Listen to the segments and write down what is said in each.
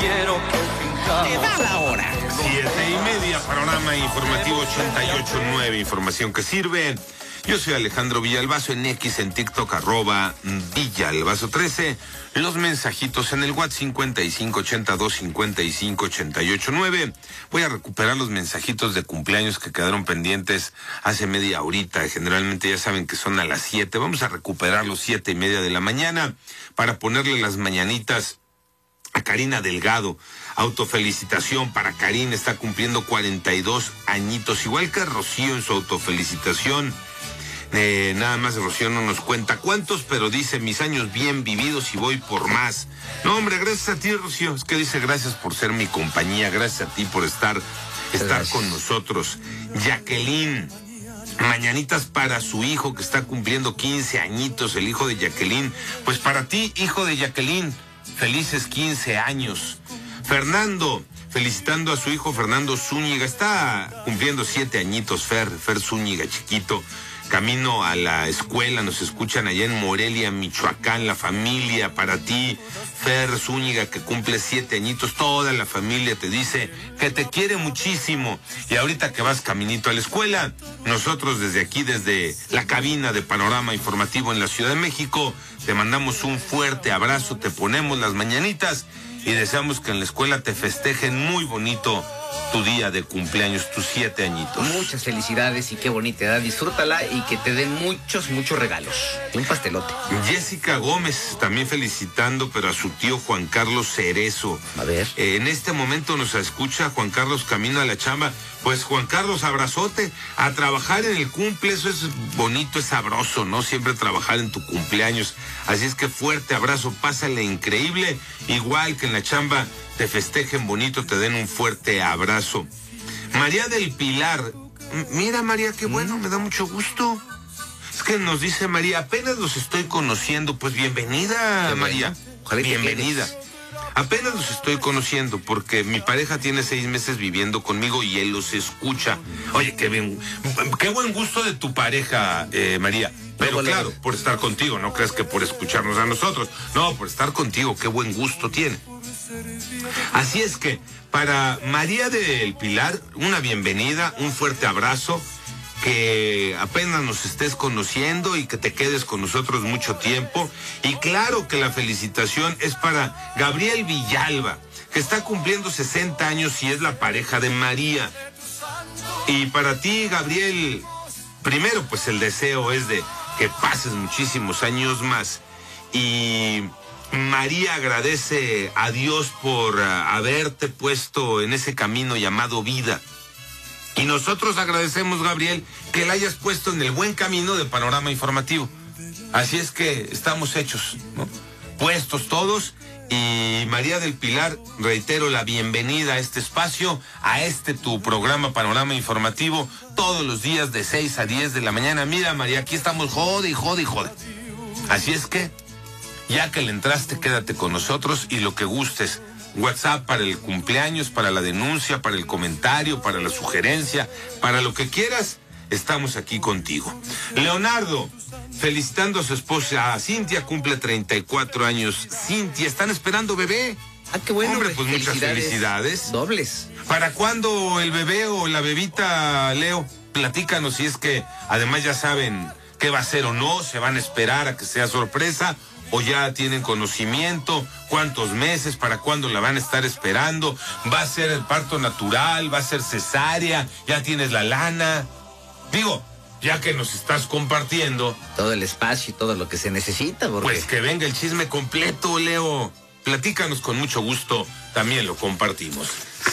Te da la hora. 7:30, Panorama Informativo 88.9, información que sirve. Yo soy Alejandro Villalbazo, en X, en TikTok, @Villalbazo13. Los mensajitos en el WhatsApp 5582-5588.9. Voy a recuperar los mensajitos de cumpleaños que quedaron pendientes hace media horita. Generalmente ya saben que son a las 7. Vamos a recuperar los 7:30 de la mañana para ponerle las mañanitas a Karina Delgado. Autofelicitación para Karina, está cumpliendo 42 añitos, igual que Rocío en su autofelicitación. Nada más Rocío no nos cuenta cuántos, pero dice: mis años bien vividos y voy por más. No, hombre, gracias a ti, Rocío. Es que dice: gracias por ser mi compañía, gracias a ti por estar con nosotros. Jacqueline, mañanitas para su hijo que está cumpliendo 15 añitos, el hijo de Jacqueline. Pues para ti, hijo de Jacqueline, felices 15 años. Fernando, felicitando a su hijo Fernando Zúñiga, está cumpliendo 7 añitos, Fer Zúñiga, chiquito. Camino a la escuela, nos escuchan allá en Morelia, Michoacán, la familia, para ti, Fer Zúñiga, que cumple 7 añitos, toda la familia te dice que te quiere muchísimo. Y ahorita que vas caminito a la escuela, nosotros desde aquí, desde la cabina de Panorama Informativo en la Ciudad de México, te mandamos un fuerte abrazo, te ponemos las mañanitas y deseamos que en la escuela te festejen muy bonito tu día de cumpleaños, tus 7 añitos. Muchas felicidades y qué bonita edad. Disfrútala y que te den muchos regalos. Y un pastelote. Jessica Gómez también felicitando, pero a su tío Juan Carlos Cerezo. A ver. En este momento nos escucha Juan Carlos camino a la chamba. Pues Juan Carlos, abrazote. A trabajar en el cumple, eso es bonito, es sabroso, ¿no? Siempre trabajar en tu cumpleaños. Así es que fuerte abrazo, pásale increíble. Igual que en la chamba te festejen bonito, te den un fuerte abrazo. María del Pilar. Mira, María, qué bueno, me da mucho gusto. Es que nos dice María: apenas los estoy conociendo. Pues bienvenida, Qué María. bueno. Ojalá y te Bienvenida. quedes. Apenas los estoy conociendo porque mi pareja tiene 6 meses viviendo conmigo y él los escucha. Oye, qué buen gusto de tu pareja, María. Pero claro, por estar contigo, no crees que por escucharnos a nosotros. No, por estar contigo, qué buen gusto tiene. Así es que para María del Pilar, una bienvenida, un fuerte abrazo, que apenas nos estés conociendo y que te quedes con nosotros mucho tiempo. Y claro que la felicitación es para Gabriel Villalba, que está cumpliendo 60 años y es la pareja de María. Y para ti, Gabriel, primero pues el deseo es de que pases muchísimos años más. Y María agradece a Dios por haberte puesto en ese camino llamado vida. Y nosotros agradecemos, Gabriel, que la hayas puesto en el buen camino de Panorama Informativo. Así es que estamos hechos, ¿no? Puestos todos. Y María del Pilar, reitero la bienvenida a este espacio, a tu programa Panorama Informativo, todos los días de 6 a 10 de la mañana. Mira, María, aquí estamos jode y jode y jode. Así es que, ya que le entraste, quédate con nosotros y lo que gustes. WhatsApp para el cumpleaños, para la denuncia, para el comentario, para la sugerencia, para lo que quieras, estamos aquí contigo. Leonardo, felicitando a su esposa Cintia, cumple 34 años. Cintia, ¿están esperando bebé? Ah, qué bueno. Hombre, pues muchas felicidades. Dobles. ¿Para cuándo el bebé o la bebita, Leo? Platícanos si es que además ya saben qué va a ser o no, se van a esperar a que sea sorpresa. ¿O ya tienen conocimiento? ¿Cuántos meses? ¿Para cuándo la van a estar esperando? ¿Va a ser el parto natural? ¿Va a ser cesárea? ¿Ya tienes la lana? Digo, ya que nos estás compartiendo todo el espacio y todo lo que se necesita. Porque... pues que venga el chisme completo, Leo. Platícanos, con mucho gusto, también lo compartimos.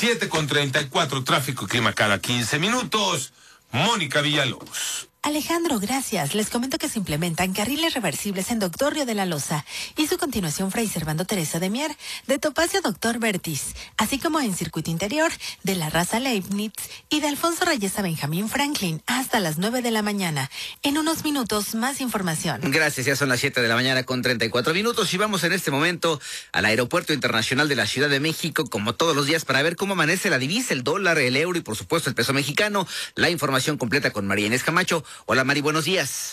7:34, tráfico y clima cada 15 minutos. Mónica Villalobos. Alejandro, gracias. Les comento que se implementan carriles reversibles en Doctor Río de la Loza y su continuación Fray Servando Teresa de Mier, de Topacio Doctor Vertis, así como en circuito interior de la Raza Leibniz y de Alfonso Reyes a Benjamín Franklin hasta las 9 de la mañana. En unos minutos, más información. Gracias, ya son las 7 de la mañana con 34 minutos y vamos en este momento al Aeropuerto Internacional de la Ciudad de México, como todos los días, para ver cómo amanece la divisa, el dólar, el euro y por supuesto el peso mexicano. La información completa con María Inés Camacho. Hola Mari, buenos días.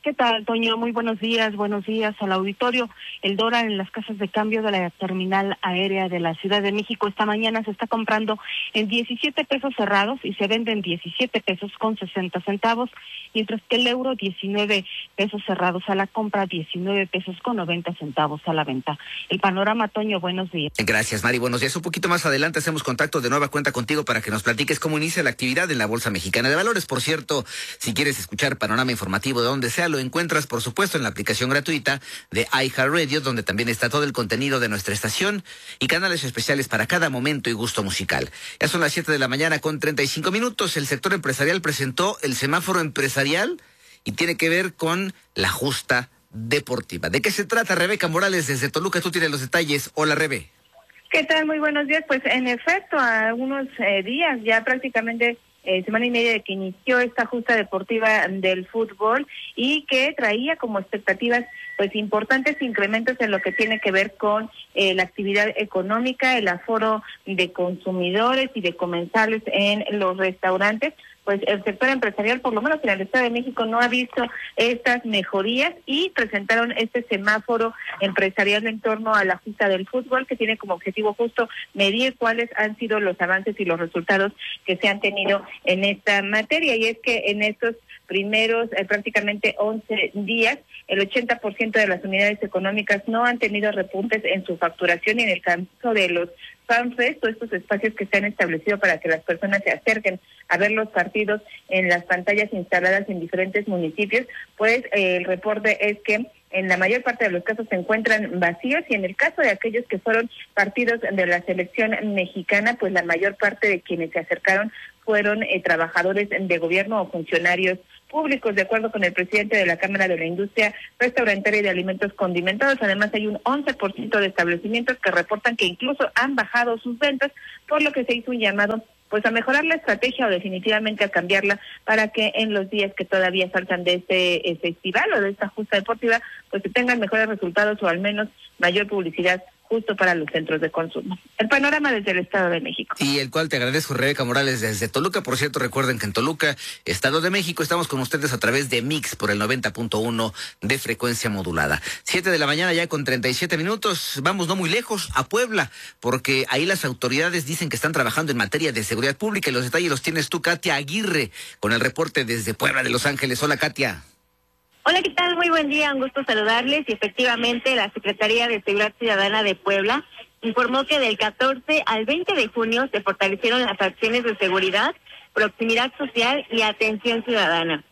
¿Qué tal, Toño? Muy buenos días al auditorio. El dólar en las casas de cambio de la terminal aérea de la Ciudad de México esta mañana se está comprando en 17 pesos cerrados y se vende en 17 pesos con 60 centavos, mientras que el euro 19 pesos cerrados a la compra, 19 pesos con 90 centavos a la venta. El panorama, Toño, buenos días. Gracias, Mari, buenos días. Un poquito más adelante hacemos contacto de nueva cuenta contigo para que nos platiques cómo inicia la actividad en la Bolsa Mexicana de Valores. Por cierto, si quieres escuchar panorama informativo de donde sea, lo encuentras, por supuesto, en la aplicación gratuita de iHeartRadio, donde también está todo el contenido de nuestra estación y canales especiales para cada momento y gusto musical. Ya son las 7 de la mañana con 35 minutos. El sector empresarial presentó el semáforo empresarial y tiene que ver con la justa deportiva. ¿De qué se trata, Rebeca Morales, desde Toluca? Tú tienes los detalles. Hola, Rebe. ¿Qué tal? Muy buenos días. Pues en efecto, a unos días, ya prácticamente semana y media de que inició esta justa deportiva del fútbol y que traía como expectativas pues importantes incrementos en lo que tiene que ver con la actividad económica, el aforo de consumidores y de comensales en los restaurantes. Pues el sector empresarial, por lo menos en el Estado de México, no ha visto estas mejorías y presentaron este semáforo empresarial en torno a la justa del fútbol, que tiene como objetivo justo medir cuáles han sido los avances y los resultados que se han tenido en esta materia. Y es que en estos primeros prácticamente 11 días, el 80% de las unidades económicas no han tenido repuntes en su facturación, y en el caso de los FanFest, o estos espacios que se han establecido para que las personas se acerquen a ver los partidos en las pantallas instaladas en diferentes municipios, pues el reporte es que en la mayor parte de los casos se encuentran vacíos, y en el caso de aquellos que fueron partidos de la selección mexicana, pues la mayor parte de quienes se acercaron fueron trabajadores de gobierno o funcionarios públicos, de acuerdo con el presidente de la Cámara de la Industria Restaurantera y de Alimentos Condimentados. Además, hay un 11% de establecimientos que reportan que incluso han bajado sus ventas, por lo que se hizo un llamado pues a mejorar la estrategia o definitivamente a cambiarla para que en los días que todavía faltan de este festival o de esta justa deportiva, pues se tengan mejores resultados o al menos mayor publicidad justo para los centros de consumo. El panorama desde el Estado de México. Y el cual te agradezco, Rebeca Morales, desde Toluca. Por cierto, recuerden que en Toluca, Estado de México, estamos con ustedes a través de Mix por el 90.1 de frecuencia modulada. 7 de la mañana ya con 37 minutos. Vamos no muy lejos, a Puebla, porque ahí las autoridades dicen que están trabajando en materia de seguridad pública, y los detalles los tienes tú, Katia Aguirre, con el reporte desde Puebla de Los Ángeles. Hola, Katia. Hola, ¿qué tal? Muy buen día, un gusto saludarles. Y efectivamente, la Secretaría de Seguridad Ciudadana de Puebla informó que del 14 al 20 de junio se fortalecieron las acciones de seguridad, proximidad social y atención ciudadana.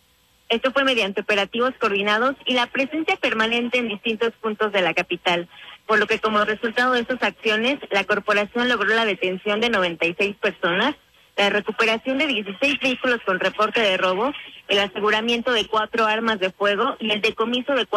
Esto fue mediante operativos coordinados y la presencia permanente en distintos puntos de la capital, por lo que como resultado de estas acciones, la corporación logró la detención de 96 personas, la recuperación de 16 vehículos con reporte de robo, el aseguramiento de 4 armas de fuego y el decomiso de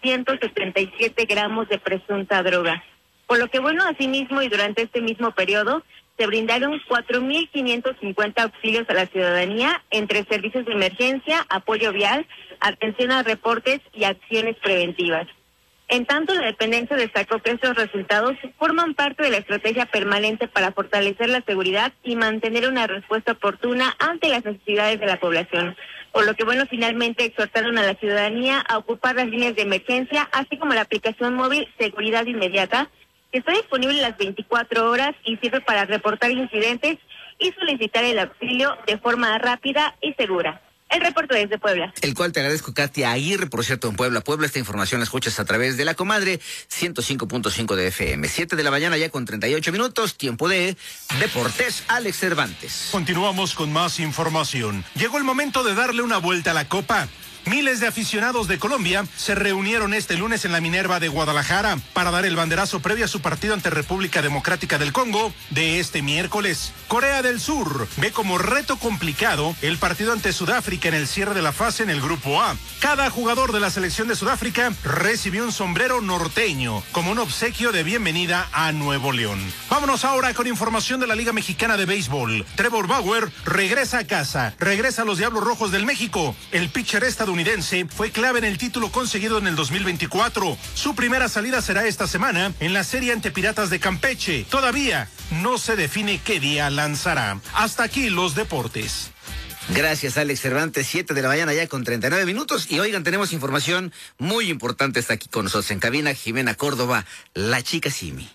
477 gramos de presunta droga. Por lo que, bueno, asimismo y durante este mismo periodo, se brindaron 4.550 auxilios a la ciudadanía entre servicios de emergencia, apoyo vial, atención a reportes y acciones preventivas. En tanto, la dependencia destacó que estos resultados forman parte de la estrategia permanente para fortalecer la seguridad y mantener una respuesta oportuna ante las necesidades de la población. Por lo que, bueno, finalmente exhortaron a la ciudadanía a ocupar las líneas de emergencia, así como la aplicación móvil Seguridad Inmediata, que está disponible las 24 horas y sirve para reportar incidentes y solicitar el auxilio de forma rápida y segura. El reporte desde Puebla. El cual te agradezco, Katia Aguirre, por cierto, en Puebla. Esta información la escuchas a través de La Comadre, 105.5 de FM. 7 de la mañana ya con 38 minutos, tiempo de Deportes, Alex Cervantes. Continuamos con más información. Llegó el momento de darle una vuelta a la Copa. Miles de aficionados de Colombia se reunieron este lunes en la Minerva de Guadalajara para dar el banderazo previo a su partido ante República Democrática del Congo de este miércoles. Corea del Sur ve como reto complicado el partido ante Sudáfrica en el cierre de la fase en el Grupo A. Cada jugador de la selección de Sudáfrica recibió un sombrero norteño como un obsequio de bienvenida a Nuevo León. Vámonos ahora con información de la Liga Mexicana de Béisbol. Trevor Bauer regresa a casa, regresa a los Diablos Rojos del México. El pitcher estadounidense fue clave en el título conseguido en el 2024. Su primera salida será esta semana en la serie ante Piratas de Campeche. Todavía no se define qué día lanzará. Hasta aquí los deportes. Gracias, Alex Cervantes. 7 de la mañana ya con 39 minutos. Y oigan, tenemos información muy importante. Está aquí con nosotros en cabina Jimena Córdoba, la chica Simi.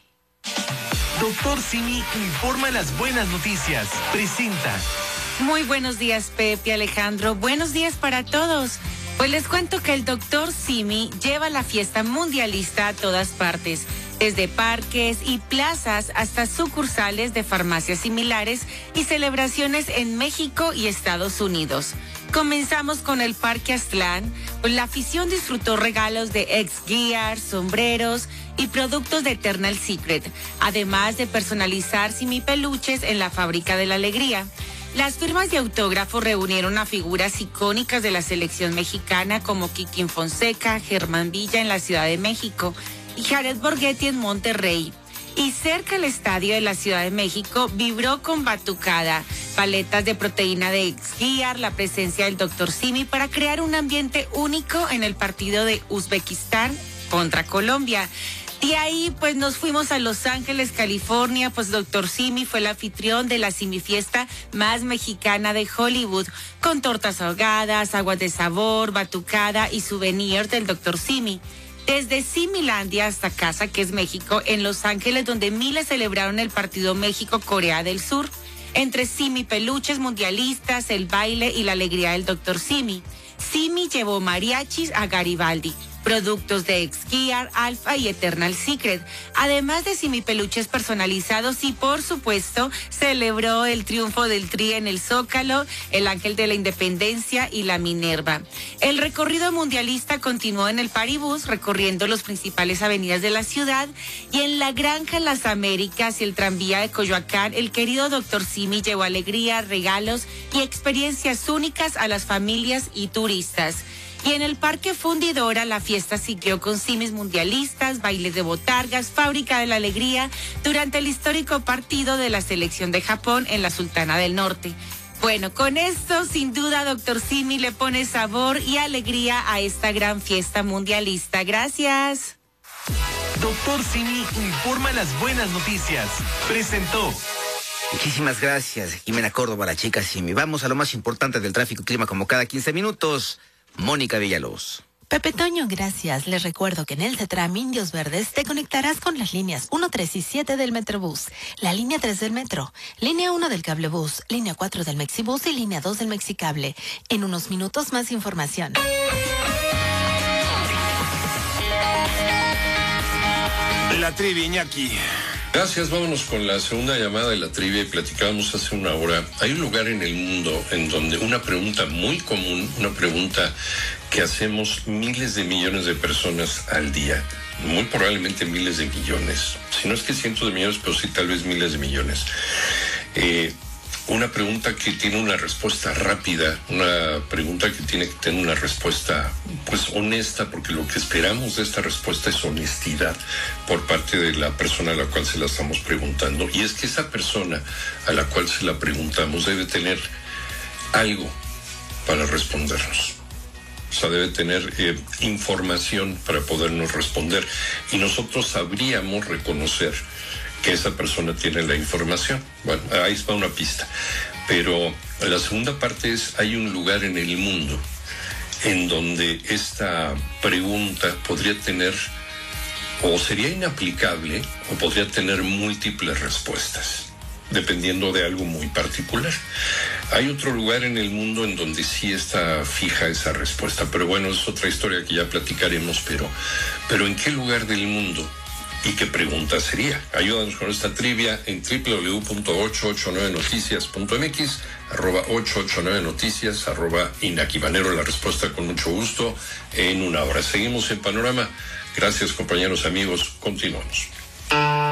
Doctor Simi informa las buenas noticias. Presenta. Muy buenos días, Pepe, Alejandro. Buenos días para todos. Pues les cuento que el doctor Simi lleva la fiesta mundialista a todas partes, desde parques y plazas hasta sucursales de farmacias similares y celebraciones en México y Estados Unidos. Comenzamos con el Parque Aztlán, pues la afición disfrutó regalos de X-Gear, sombreros y productos de Eternal Secret, además de personalizar Simi peluches en la Fábrica de la Alegría. Las firmas de autógrafos reunieron a figuras icónicas de la selección mexicana como Kikín Fonseca, Germán Villa en la Ciudad de México y Jared Borghetti en Monterrey. Y cerca del estadio de la Ciudad de México vibró con batucada, paletas de proteína de X-Gear, la presencia del Dr. Simi para crear un ambiente único en el partido de Uzbekistán contra Colombia. De ahí, pues nos fuimos a Los Ángeles, California, pues Dr. Simi fue el anfitrión de la Simi Fiesta más mexicana de Hollywood, con tortas ahogadas, aguas de sabor, batucada y souvenirs del Dr. Simi. Desde Similandia hasta Casa, que es México, en Los Ángeles, donde miles celebraron el partido México-Corea del Sur. Entre Simi peluches mundialistas, el baile y la alegría del Dr. Simi. Simi llevó mariachis a Garibaldi, productos de X-Gear, Alpha y Eternal Secret, además de Simi peluches personalizados y, por supuesto, celebró el triunfo del Tri en el Zócalo, el Ángel de la Independencia y la Minerva. El recorrido mundialista continuó en el Paribús, recorriendo las principales avenidas de la ciudad, y en la Granja Las Américas y el tranvía de Coyoacán, el querido Dr. Simi llevó alegría, regalos y experiencias únicas a las familias y turistas. Y en el Parque Fundidora la fiesta siguió con simis mundialistas, bailes de botargas, Fábrica de la Alegría durante el histórico partido de la selección de Japón en la Sultana del Norte. Bueno, con esto sin duda Dr. Simi le pone sabor y alegría a esta gran fiesta mundialista. Gracias. Doctor Simi informa las buenas noticias. Presentó. Muchísimas gracias, Jimena Córdoba, la chica Simi. Vamos a lo más importante del tráfico y clima como cada 15 minutos. Mónica Villalobos. Pepe Toño, gracias. Les recuerdo que en el CETRAM Indios Verdes te conectarás con las líneas 1, 3 y 7 del Metrobús, la línea 3 del Metro, línea 1 del Cablebús, línea 4 del Mexibús y línea 2 del Mexicable. En unos minutos más información. La trivia, Iñaki. Gracias, vámonos con la segunda llamada de la trivia y platicábamos hace una hora. Hay un lugar en el mundo en donde una pregunta muy común, una pregunta que hacemos miles de millones de personas al día, muy probablemente miles de millones, si no es que cientos de millones, pero sí tal vez miles de millones. Una pregunta que tiene una respuesta rápida, una pregunta que tiene que tener una respuesta pues honesta, porque lo que esperamos de esta respuesta es honestidad por parte de la persona a la cual se la estamos preguntando. Y es que esa persona a la cual se la preguntamos debe tener algo para respondernos. O sea, debe tener información para podernos responder. Y nosotros sabríamos reconocer que esa persona tiene la información. Bueno, ahí está una pista. Pero la segunda parte es, hay un lugar en el mundo en donde esta pregunta podría tener, o sería inaplicable, o podría tener múltiples respuestas, dependiendo de algo muy particular. Hay otro lugar en el mundo en donde sí está fija esa respuesta, pero bueno, es otra historia que ya platicaremos, pero ¿en qué lugar del mundo? ¿Y qué pregunta sería? Ayúdanos con esta trivia en www.889noticias.mx, @889noticias, @Iñaki Manero. La respuesta con mucho gusto en una hora. Seguimos en Panorama. Gracias, compañeros, amigos. Continuamos.